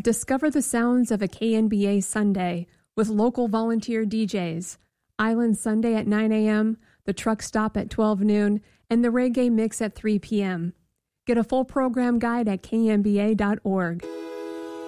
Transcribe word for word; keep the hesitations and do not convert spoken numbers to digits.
Discover the sounds of a K N B A Sunday with local volunteer D Js. Island Sunday at nine a.m., the truck stop at twelve noon, and the reggae mix at three p.m. Get a full program guide at K N B A dot org.